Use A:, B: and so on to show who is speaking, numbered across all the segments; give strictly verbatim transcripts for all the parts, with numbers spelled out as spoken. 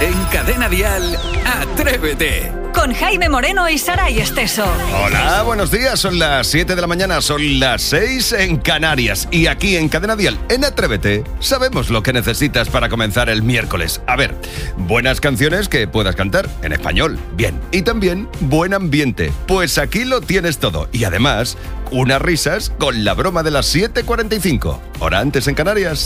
A: En Cadena Dial, Atrévete.
B: Con Jaime Moreno y Saray Esteso.
C: Hola, buenos días. Son las siete de la mañana, son las seis en Canarias. Y aquí en Cadena Dial, en Atrévete, sabemos lo que necesitas para comenzar el miércoles. A ver, buenas canciones que puedas cantar en español, bien. Y también buen ambiente, pues aquí lo tienes todo. Y además, unas risas con la broma de las siete cuarenta y cinco. Hora antes en Canarias.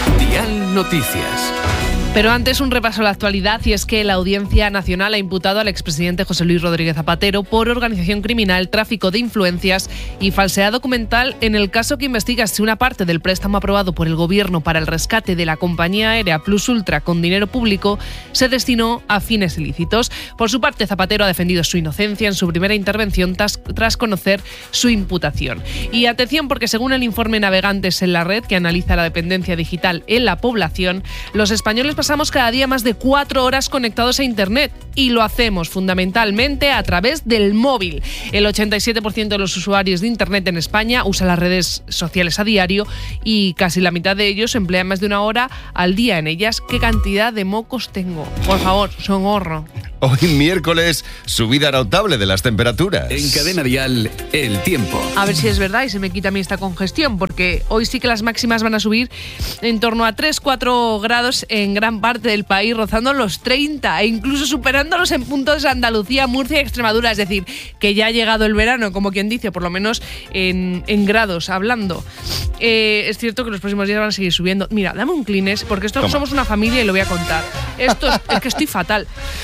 A: Dial Noticias.
D: Pero antes un repaso a la actualidad, y es que la Audiencia Nacional ha imputado al expresidente José Luis Rodríguez Zapatero por organización criminal, tráfico de influencias y falsedad documental en el caso que investiga si una parte del préstamo aprobado por el Gobierno para el rescate de la compañía aérea Plus Ultra con dinero público se destinó a fines ilícitos. Por su parte, Zapatero ha defendido su inocencia en su primera intervención tras, tras conocer su imputación. Y atención, porque según el informe Navegantes en la Red, que analiza la dependencia digital en la población, los españoles pasamos cada día más de cuatro horas conectados a Internet y lo hacemos fundamentalmente a través del móvil. El ochenta y siete por ciento de los usuarios de Internet en España usa las redes sociales a diario y casi la mitad de ellos emplean más de una hora al día en ellas. ¿Qué cantidad de mocos tengo? Por favor, socorro.
C: Hoy miércoles, subida notable de las temperaturas.
A: En Cadena Dial, el tiempo.
D: A ver si es verdad y se me quita a mí esta congestión, porque hoy sí que las máximas van a subir en torno a tres a cuatro grados en gran parte del país, rozando los treinta e incluso superándolos en puntos de Andalucía, Murcia y Extremadura. Es decir, que ya ha llegado el verano, como quien dice, por lo menos en, en grados hablando. Eh, es cierto que los próximos días van a seguir subiendo. Mira, dame un Kleenex, porque esto
C: Toma.
D: Somos una familia y lo voy a contar. Esto es, es que estoy fatal.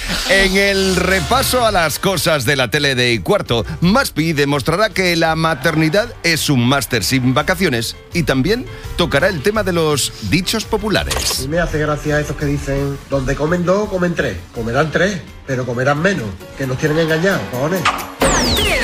C: En el repaso a las cosas de la tele de Y Cuarto, Maspi demostrará que la maternidad es un máster sin vacaciones y también tocará el tema de los dichos populares.
E: Y me hace gracia esos que dicen, donde comen dos, comen tres. Comerán tres, pero comerán menos, que nos tienen engañados, cojones.